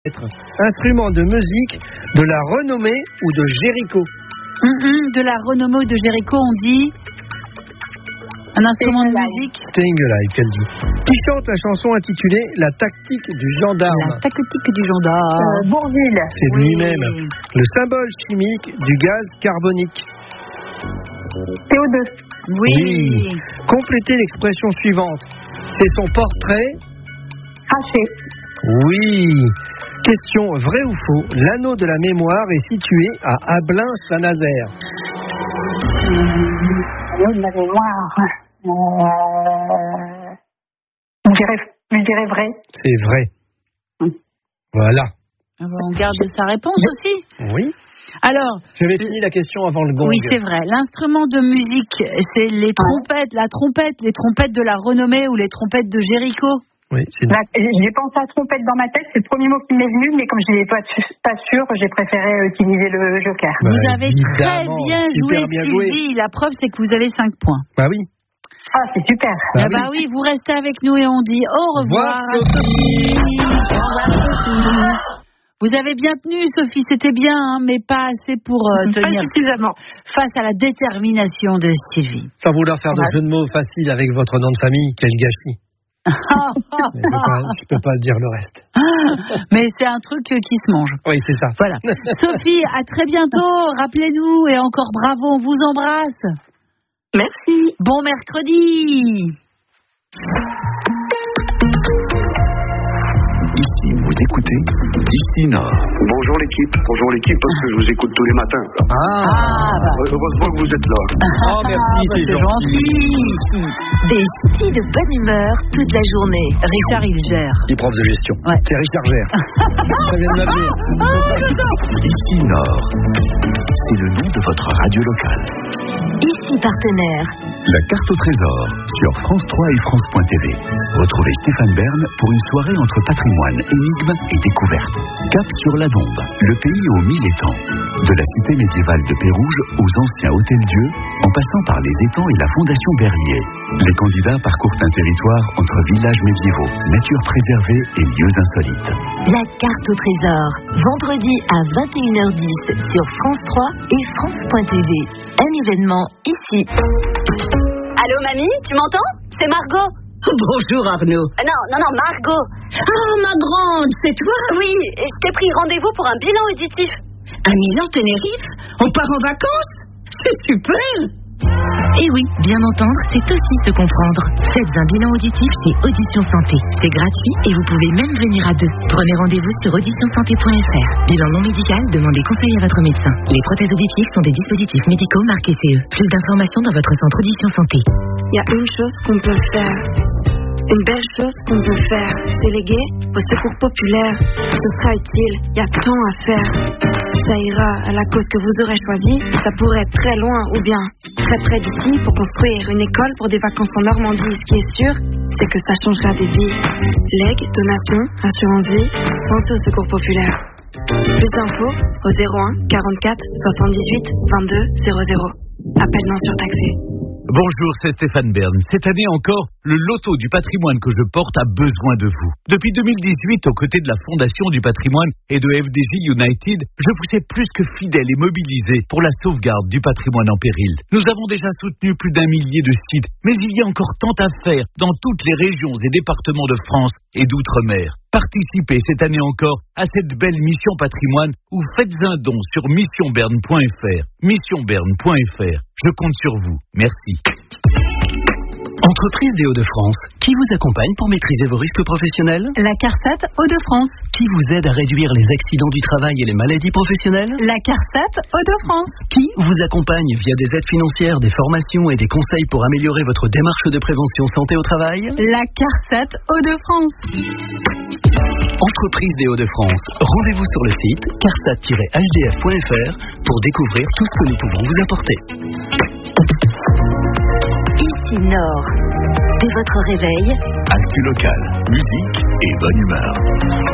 Instrument de musique de la renommée ou de Jéricho. De la renommée ou de Jéricho, on dit un instrument de musique. Staying qu'elle dit. Qui chante la chanson intitulée La tactique du gendarme. La tactique du gendarme. Bourvil. C'est de lui-même. Le symbole chimique du gaz carbonique. CO2. Oui. Complétez l'expression suivante. C'est son portrait. Haché. Oui. Question vrai ou faux. L'anneau de la mémoire est situé à Ablain-Saint-Nazaire. L'anneau de la mémoire. Je dirais vrai. C'est vrai. Voilà. On garde sa réponse aussi. Oui. Alors, j'avais fini la question avant le gong. Oui, c'est vrai. L'instrument de musique, c'est les trompettes, les trompettes de la renommée ou les trompettes de Jéricho. Oui, j'ai pensé à trompette dans ma tête, c'est le premier mot qui m'est venu, mais comme je n'étais pas sûre, j'ai préféré utiliser le joker. Vous avez très bien joué, Sylvie. La preuve, c'est que vous avez 5 points. Bah oui. Ah, c'est super. Bah oui, vous restez avec nous et on dit au revoir. Vous avez bien tenu, Sophie, c'était bien, mais pas assez pour tenir suffisamment face à la détermination de Sylvie. Sans vouloir faire de jeu de mots facile avec votre nom de famille, quel gâchis. Je peux pas dire le reste. Mais c'est un truc qui se mange. Oui, c'est ça. Voilà. Sophie, à très bientôt. Rappelez-nous et encore bravo, on vous embrasse. Merci. Bon mercredi. Ici, vous écoutez Ici Nord. Bonjour l'équipe, parce que je vous écoute tous les matins. Heureusement que vous êtes là. Oh, merci, c'est gentil. Des ch'tis de bonne humeur toute la journée. Richard Hilger. Il est prof de gestion. Ouais. C'est Richard Gère. Ça vient de m'appeler. Ici Nord. C'est le nom de votre radio locale. Ici partenaire. La carte au trésor sur France 3 et France.tv. Retrouvez Stéphane Bern pour une soirée entre patrimoine, énigmes et découvertes. Cap sur la Dombe, le pays aux 1000 étangs. De la cité médiévale de Pérouge aux anciens hôtels-dieu, en passant par les étangs et la fondation Berrier. Les candidats parcourent un territoire entre villages médiévaux, nature préservée et lieux insolites. La carte au trésor, vendredi à 21h10 sur France 3 et France.tv. Un événement ici. Allô mamie, tu m'entends? C'est Margot. Bonjour Arnaud. Non, Margot. Ah ma grande, c'est toi? Oui, je t'ai pris rendez-vous pour un bilan auditif. Un Milan Tenerife? On part en vacances? C'est super! Et oui, bien entendre, c'est aussi se comprendre. Faites un bilan auditif chez Audition Santé. C'est gratuit et vous pouvez même venir à 2. Prenez rendez-vous sur auditionsanté.fr. Bilan non médical, demandez conseil à votre médecin. Les prothèses auditives sont des dispositifs médicaux marqués CE. Plus d'informations dans votre centre Audition Santé. Il y a une chose qu'on peut faire. Une belle chose qu'on peut faire, c'est léguer au secours populaire. Ce sera utile, il y a tant à faire. Ça ira à la cause que vous aurez choisie. Ça pourrait être très loin ou bien très près d'ici pour construire une école pour des vacances en Normandie. Ce qui est sûr, c'est que ça changera des vies. Legs, donations, assurance vie, pensez au secours populaire. Plus d'infos au 01 44 78 22 00. Appel non surtaxé. Bonjour, c'est Stéphane Bern. Cette année encore, le loto du patrimoine que je porte a besoin de vous. Depuis 2018, aux côtés de la Fondation du patrimoine et de FDJ United, je vous sais plus que fidèle et mobilisé pour la sauvegarde du patrimoine en péril. Nous avons déjà soutenu plus d'1 millier de sites, mais il y a encore tant à faire dans toutes les régions et départements de France et d'outre-mer. Participez cette année encore à cette belle mission patrimoine ou faites un don sur missionberne.fr. Missionberne.fr. Je compte sur vous. Merci. Entreprise des Hauts-de-France, qui vous accompagne pour maîtriser vos risques professionnels? La CARSAT Hauts-de-France. Qui vous aide à réduire les accidents du travail et les maladies professionnelles? La CARSAT Hauts-de-France. Qui vous accompagne via des aides financières, des formations et des conseils pour améliorer votre démarche de prévention santé au travail? La CARSAT Hauts-de-France. Entreprise des Hauts-de-France, rendez-vous sur le site carsat-hdf.fr pour découvrir tout ce que nous pouvons vous apporter. Ici Nord. Dès votre réveil, Actu local, musique et bonne humeur.